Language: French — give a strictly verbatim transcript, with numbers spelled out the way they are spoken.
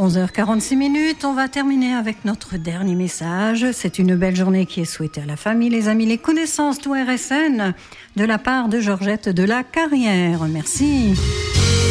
onze heures quarante-six minutes, on va terminer avec notre dernier message. C'est une belle journée qui est souhaitée à la famille, les amis, les connaissances, tout R S N, de la part de Georgette de la Carrière. Merci.